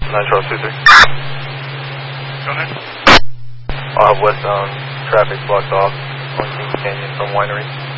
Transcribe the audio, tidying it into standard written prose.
Charles 23. Go ahead. I'll have westbound traffic blocked off on Kings Canyon from Winery.